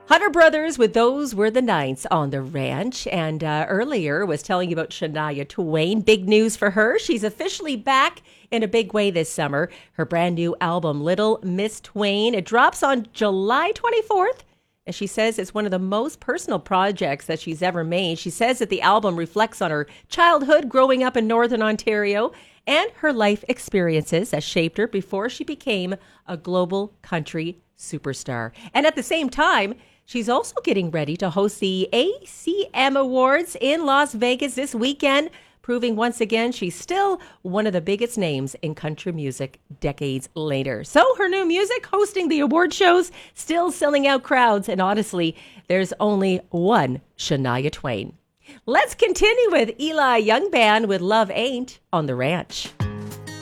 Hunter Brothers with Those Were the Nights on the Ranch. And earlier was telling you about Shania Twain. Big news for her. She's officially back in a big way this summer. Her brand new album, Little Miss Twain, it drops on July 24th. And she says it's one of the most personal projects that she's ever made. She says that the album reflects on her childhood growing up in Northern Ontario and her life experiences that shaped her before she became a global country superstar. And at the same time, she's also getting ready to host the ACM Awards in Las Vegas this weekend, proving once again she's still one of the biggest names in country music decades later. So her new music, hosting the award shows, still selling out crowds. And honestly, there's only one Shania Twain. Let's continue with Eli Young Band with Love Ain't on the Ranch.